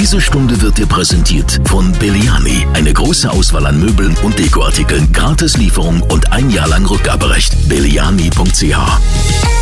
Diese Stunde wird dir präsentiert von Belliani. Eine große Auswahl an Möbeln und Dekoartikeln, Gratislieferung und 1 Jahr lang Rückgaberecht. Belliani.ch